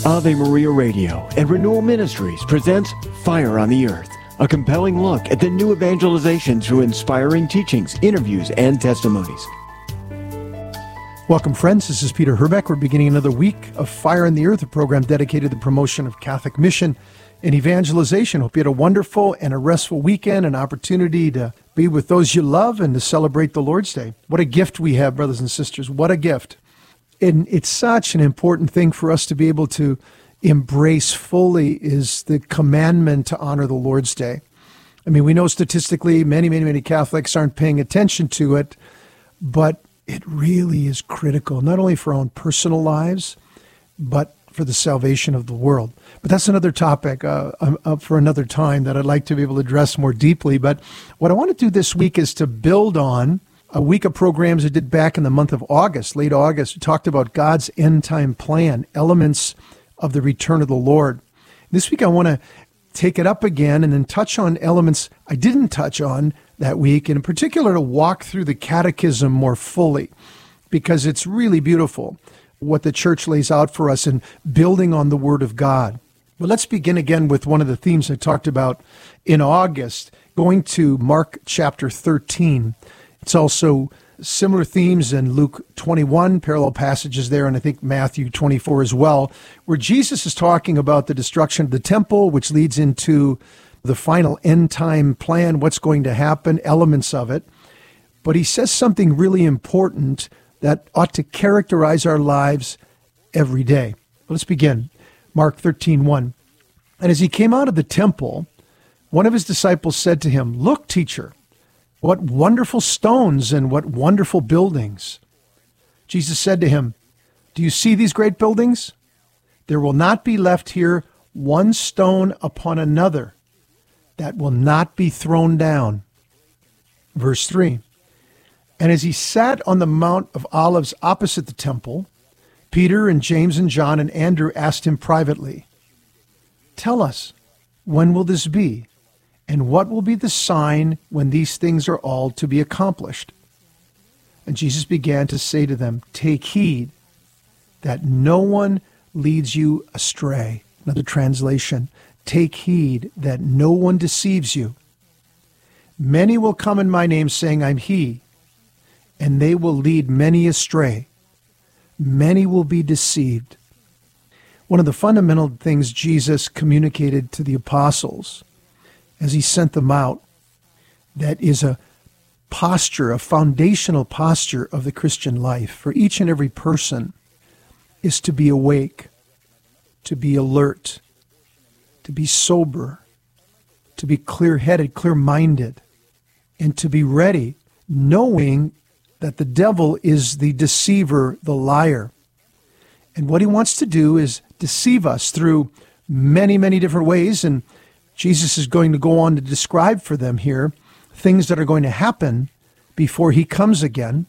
Ave Maria Radio and Renewal Ministries presents Fire on the Earth, a compelling look at the new evangelization through inspiring teachings, interviews, and testimonies. Welcome, friends. This is Peter Herbeck. We're beginning another week of Fire on the Earth, a program dedicated to the promotion of Catholic mission and evangelization. Hope you had a wonderful and a restful weekend, an opportunity to be with those you love and to celebrate the Lord's Day. What a gift we have, brothers and sisters. What a gift. And it's such an important thing for us to be able to embrace fully is the commandment to honor the Lord's Day. I mean, we know statistically many Catholics aren't paying attention to it, but it really is critical, not only for our own personal lives, but for the salvation of the world. But that's another topic for another time that I'd like to be able to address more deeply. But what I want to do this week is to build on a week of programs I did back in the month of August, late August. We talked about God's end time plan, elements of the return of the Lord. This week I want to take it up again and then touch on elements I didn't touch on that week, and in particular to walk through the catechism more fully, because it's really beautiful what the church lays out for us in building on the Word of God. But let's begin again with one of the themes I talked about in August, going to Mark chapter 13. It's also similar themes in Luke 21, parallel passages there, and I think Matthew 24 as well, where Jesus is talking about the destruction of the temple, which leads into the final end time plan, what's going to happen, elements of it. But he says something really important that ought to characterize our lives every day. Let's begin. Mark 13:1. And as he came out of the temple, one of his disciples said to him, "Look, teacher, what wonderful stones and what wonderful buildings." Jesus said to him, "Do you see these great buildings? There will not be left here one stone upon another that will not be thrown down." Verse 3. And as he sat on the Mount of Olives opposite the temple, Peter and James and John and Andrew asked him privately, "Tell us, when will this be? And what will be the sign when these things are all to be accomplished?" And Jesus began to say to them, "Take heed that no one leads you astray." Another translation, "Take heed that no one deceives you. Many will come in my name saying, 'I'm he,' and they will lead many astray. Many will be deceived." One of the fundamental things Jesus communicated to the apostles as he sent them out, that is a posture, a foundational posture of the Christian life for each and every person, is to be awake, to be alert, to be sober, to be clear-headed, clear-minded, and to be ready, knowing that the devil is the deceiver, the liar. And what he wants to do is deceive us through many different ways, and Jesus is going to go on to describe for them here things that are going to happen before he comes again.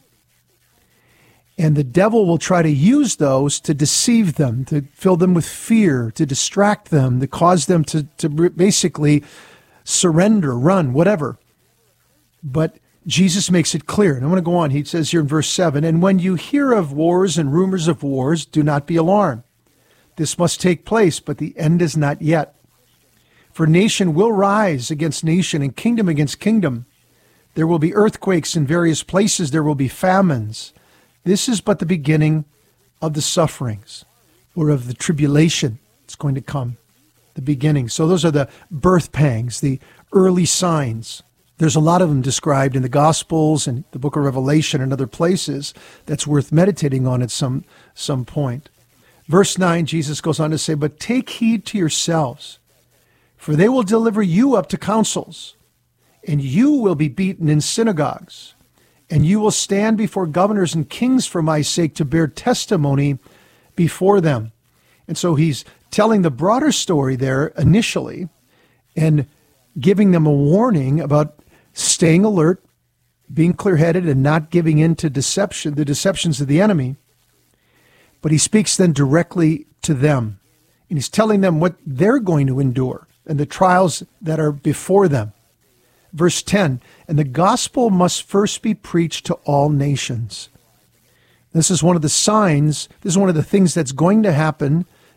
And the devil will try to use those to deceive them, to fill them with fear, to distract them, to cause them to basically surrender, run, whatever. But Jesus makes it clear. And I'm going to go on. He says here in verse 7, "And when you hear of wars and rumors of wars, do not be alarmed. This must take place, but the end is not yet. For nation will rise against nation and kingdom against kingdom. There will be earthquakes in various places. There will be famines. This is but the beginning of the sufferings," or of the tribulation that's going to come. The beginning. So those are the birth pangs, the early signs. There's a lot of them described in the Gospels and the book of Revelation and other places that's worth meditating on at some point. Verse 9, Jesus goes on to say, "But take heed to yourselves, for they will deliver you up to councils, and you will be beaten in synagogues, and you will stand before governors and kings for my sake to bear testimony before them." And so he's telling the broader story there initially and giving them a warning about staying alert, being clear-headed, and not giving in to deception, the deceptions of the enemy. But he speaks then directly to them, and he's telling them what they're going to endure and the trials that are before them. Verse 10, "And the gospel must first be preached to all nations." This is one of the signs, this is one of the things that's going to happen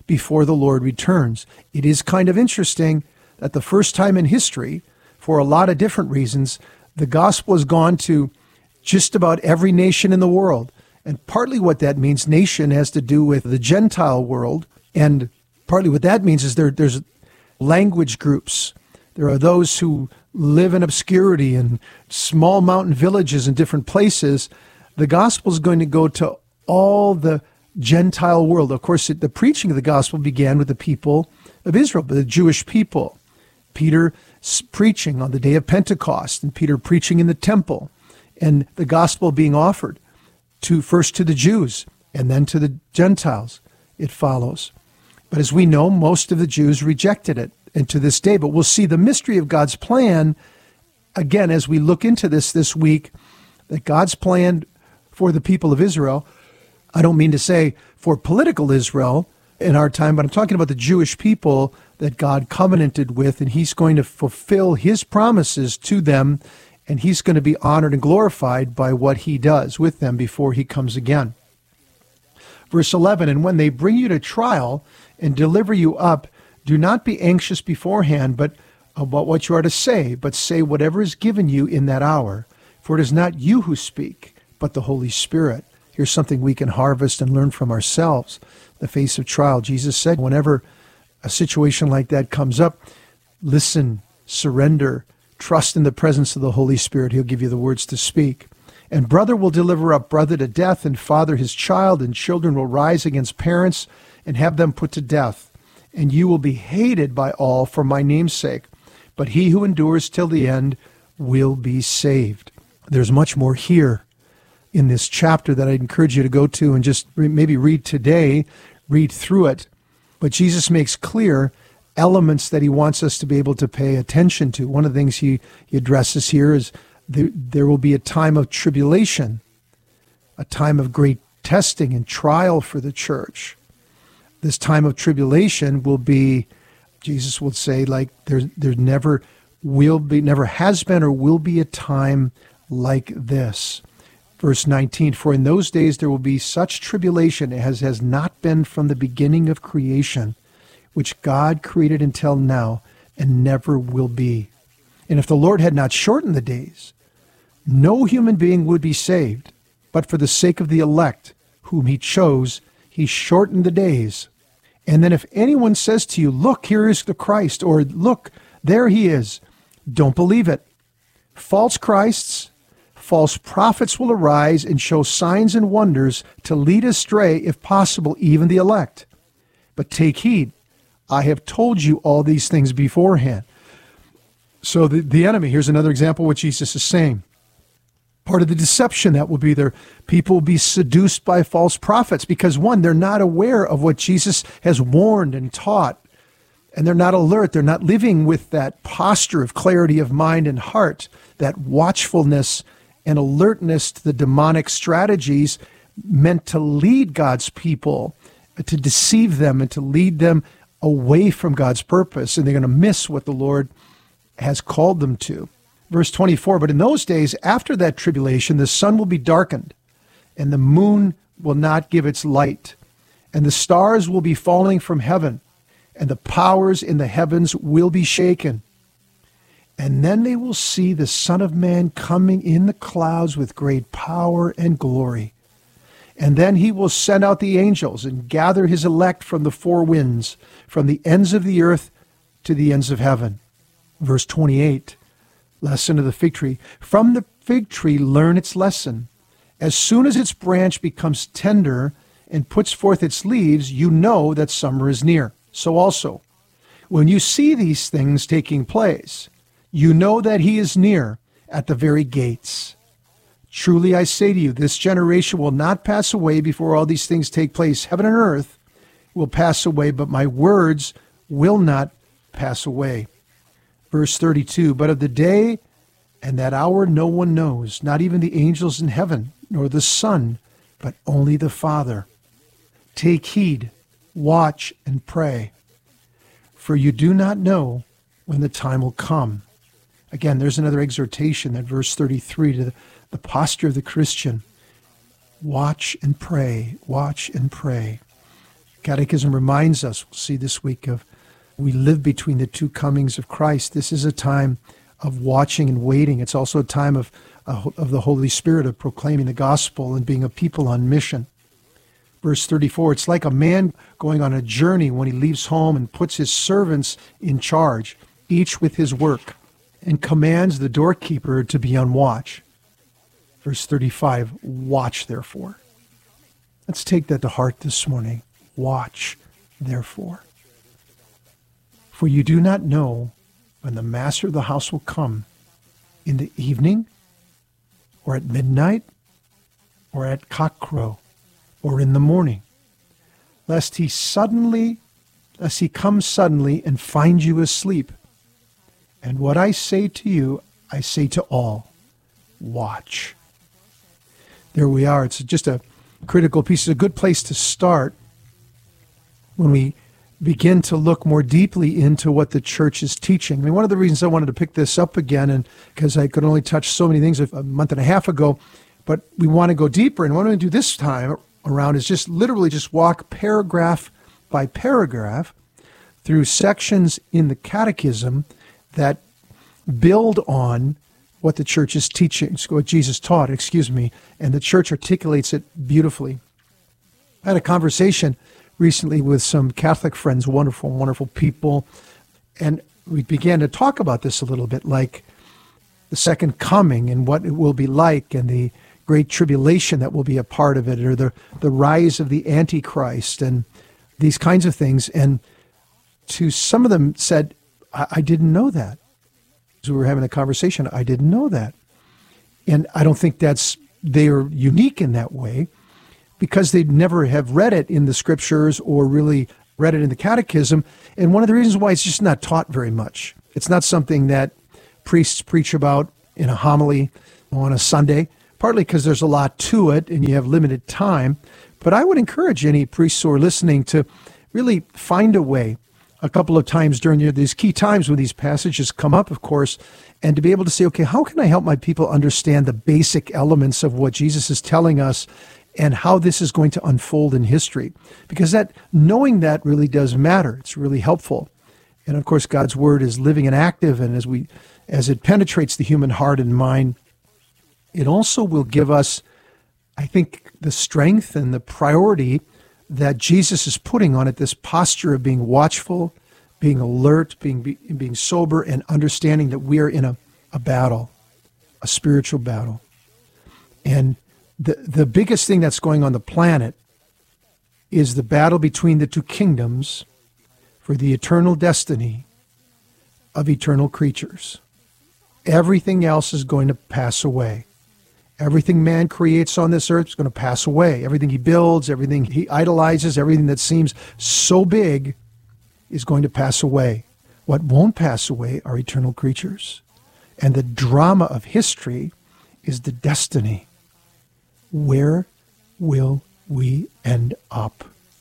before the Lord returns. It is kind of interesting that the first time in history, for a lot of different reasons, the gospel has gone to just about every nation in the world. And partly what that means, nation, has to do with the Gentile world. And partly what that means is there's language groups. There are those who live in obscurity in small mountain villages in different places. The gospel is going to go to all the Gentile world. Of course, the preaching of the gospel began with the people of Israel, the Jewish people. Peter preaching on the day of Pentecost, and Peter preaching in the temple, and the gospel being offered first to the Jews and then to the Gentiles. It follows. But as we know, most of the Jews rejected it, and to this day. But we'll see the mystery of God's plan, again, as we look into this week, that God's plan for the people of Israel, I don't mean to say for political Israel in our time, but I'm talking about the Jewish people that God covenanted with, and he's going to fulfill his promises to them, and he's going to be honored and glorified by what he does with them before he comes again. Verse 11, and when they bring you to trial and deliver you up, do not be anxious beforehand but about what you are to say, but say whatever is given you in that hour. For it is not you who speak, but the Holy Spirit. Here's something we can harvest and learn from ourselves. The face of trial. Jesus said, whenever a situation like that comes up, listen, surrender, trust in the presence of the Holy Spirit. He'll give you the words to speak. And brother will deliver up brother to death, and father his child, and children will rise against parents and have them put to death. And you will be hated by all for my name's sake, but he who endures till the end will be saved. There's much more here in this chapter that I'd encourage you to go to and just maybe read today, read through it. But Jesus makes clear elements that he wants us to be able to pay attention to. One of the things he addresses here is there will be a time of tribulation, a time of great testing and trial for the church. This time of tribulation will be, Jesus will say, like there never has been or will be a time like this. Verse 19, for in those days there will be such tribulation as has not been from the beginning of creation, which God created until now and never will be. And if the Lord had not shortened the days, no human being would be saved. But for the sake of the elect, whom he chose, he shortened the days. And then if anyone says to you, look, here is the Christ, or look, there he is, don't believe it. False Christs, false prophets will arise and show signs and wonders to lead astray, if possible, even the elect. But take heed, I have told you all these things beforehand. So the enemy, here's another example of what Jesus is saying. Part of the deception that will be there, people will be seduced by false prophets because, one, they're not aware of what Jesus has warned and taught, and they're not alert. They're not living with that posture of clarity of mind and heart, that watchfulness and alertness to the demonic strategies meant to lead God's people, to deceive them and to lead them away from God's purpose, and they're going to miss what the Lord has called them to. Verse 24, but in those days, after that tribulation, the sun will be darkened, and the moon will not give its light, and the stars will be falling from heaven, and the powers in the heavens will be shaken. And then they will see the Son of Man coming in the clouds with great power and glory. And then he will send out the angels and gather his elect from the four winds, from the ends of the earth to the ends of heaven. Verse 28, lesson of the fig tree. From the fig tree learn its lesson. As soon as its branch becomes tender and puts forth its leaves, you know that summer is near. So also, when you see these things taking place, you know that he is near at the very gates. Truly I say to you, this generation will not pass away before all these things take place. Heaven and earth will pass away, but my words will not pass away. Verse 32, but of the day and that hour no one knows, not even the angels in heaven, nor the Son, but only the Father. Take heed, watch, and pray, for you do not know when the time will come. Again, there's another exhortation at verse 33 to the posture of the Christian. Watch and pray, watch and pray. Catechism reminds us, we'll see this week, of we live between the two comings of Christ. This is a time of watching and waiting. It's also a time of the Holy Spirit, of proclaiming the gospel and being a people on mission. Verse 34, it's like a man going on a journey when he leaves home and puts his servants in charge, each with his work, and commands the doorkeeper to be on watch. Verse 35, watch therefore. Let's take that to heart this morning. Watch therefore. For you do not know when the master of the house will come, in the evening, or at midnight, or at cockcrow, or in the morning, lest he come suddenly and find you asleep. And what I say to you, I say to all, watch. There we are. It's just a critical piece. It's a good place to start when we begin to look more deeply into what the church is teaching. I mean, one of the reasons I wanted to pick this up again, and because I could only touch so many things a month and a half ago, but we want to go deeper. And what I'm going to do this time around is just literally just walk paragraph by paragraph through sections in the Catechism that build on what the church is teaching, what Jesus taught, and the church articulates it beautifully. I had a conversation recently with some Catholic friends, wonderful, wonderful people, and we began to talk about this a little bit, like the second coming and what it will be like, and the great tribulation that will be a part of it, or the rise of the Antichrist, and these kinds of things. And to some of them said, I didn't know that. As we were having a conversation, I didn't know that. And I don't think they are unique in that way, because they'd never have read it in the scriptures or really read it in the Catechism. And one of the reasons why it's just not taught very much. It's not something that priests preach about in a homily on a Sunday, partly because there's a lot to it and you have limited time. But I would encourage any priests who are listening to really find a way a couple of times during these key times when these passages come up, of course, and to be able to say, okay, how can I help my people understand the basic elements of what Jesus is telling us and how this is going to unfold in history? Because knowing that really does matter. It's really helpful. And of course, God's word is living and active, and as it penetrates the human heart and mind, it also will give us, I think, the strength and the priority that Jesus is putting on it, this posture of being watchful, being alert, being sober, and understanding that we are in a battle, a spiritual battle. And the biggest thing that's going on the planet is the battle between the two kingdoms for the eternal destiny of eternal creatures. Everything else is going to pass away. Everything man creates on this earth is going to pass away. Everything he builds, everything he idolizes, everything that seems so big is going to pass away. What won't pass away are eternal creatures. And the drama of history is the destiny. Where will we end up?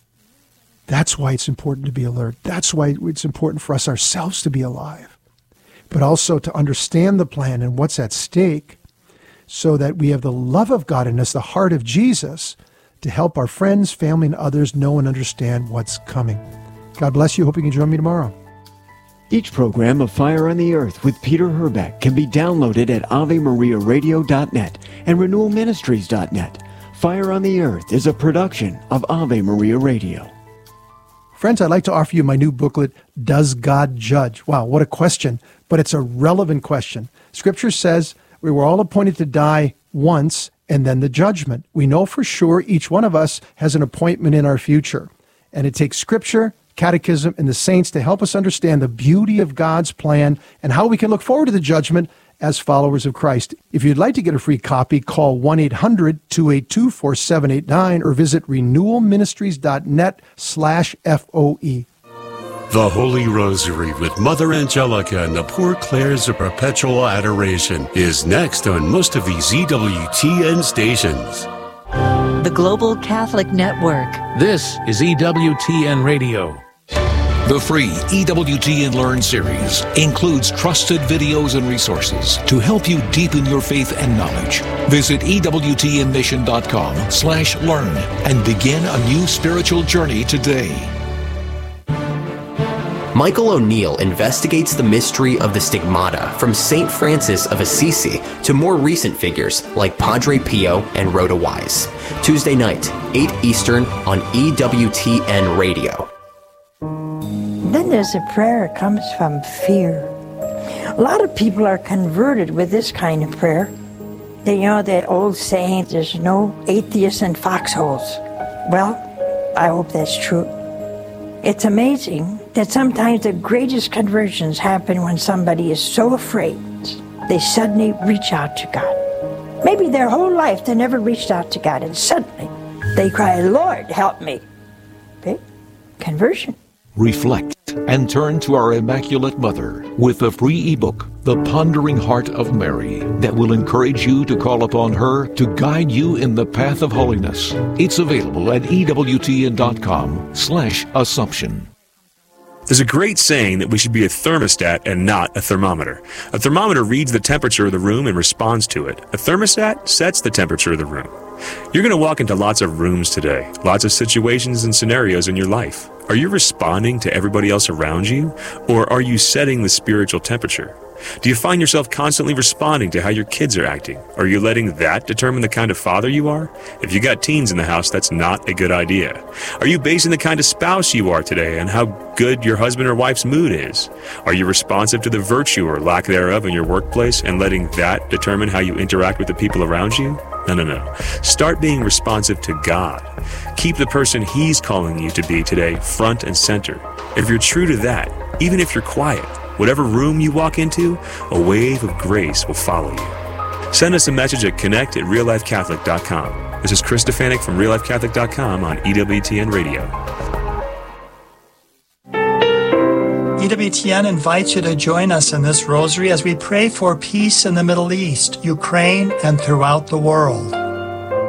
That's why it's important to be alert. That's why it's important for us ourselves to be alive, but also to understand the plan and what's at stake, so that we have the love of God in us, the heart of Jesus, to help our friends, family, and others know and understand what's coming. God bless you. Hope you can join me tomorrow. Each program of Fire on the Earth with Peter Herbeck can be downloaded at AveMariaRadio.net and RenewalMinistries.net. Fire on the Earth is a production of Ave Maria Radio. Friends, I'd like to offer you my new booklet, Does God Judge? Wow, what a question, but it's a relevant question. Scripture says we were all appointed to die once and then the judgment. We know for sure each one of us has an appointment in our future, and it takes Scripture, Catechism, and the saints to help us understand the beauty of God's plan and how we can look forward to the judgment as followers of Christ. If you'd like to get a free copy, call 1-800-282-4789 or visit renewalministries.net/FOE. The Holy Rosary with Mother Angelica and the Poor Clares of Perpetual Adoration is next on most of these EWTN stations. The Global Catholic Network. This is EWTN Radio. The free EWTN Learn series includes trusted videos and resources to help you deepen your faith and knowledge. Visit EWTNmission.com/learn and begin a new spiritual journey today. Michael O'Neill investigates the mystery of the stigmata from St. Francis of Assisi to more recent figures like Padre Pio and Rhoda Wise. Tuesday night, 8 Eastern on EWTN Radio. Then there's a prayer that comes from fear. A lot of people are converted with this kind of prayer. They know that old saying, there's no atheists in foxholes. Well, I hope that's true. It's amazing that sometimes the greatest conversions happen when somebody is so afraid they suddenly reach out to God. Maybe their whole life they never reached out to God, and suddenly they cry, Lord, help me. Okay? Conversion. Reflect and turn to our Immaculate Mother with the free ebook, The Pondering Heart of Mary, that will encourage you to call upon her to guide you in the path of holiness. It's available at EWTN.com/Assumption. There's a great saying that we should be a thermostat and not a thermometer. A thermometer reads the temperature of the room and responds to it. A thermostat sets the temperature of the room. You're going to walk into lots of rooms today, lots of situations and scenarios in your life. Are you responding to everybody else around you, or are you setting the spiritual temperature? Do you find yourself constantly responding to how your kids are acting? Are you letting that determine the kind of father you are? If you got teens in the house, that's not a good idea. Are you basing the kind of spouse you are today on how good your husband or wife's mood is? Are you responsive to the virtue or lack thereof in your workplace and letting that determine how you interact with the people around you? No. Start being responsive to God. Keep the person He's calling you to be today front and center. If you're true to that, even if you're quiet, whatever room you walk into, a wave of grace will follow you. Send us a message at connect@reallifecatholic.com. This is Chris Stefanik from reallifecatholic.com on EWTN Radio. EWTN invites you to join us in this rosary as we pray for peace in the Middle East, Ukraine, and throughout the world.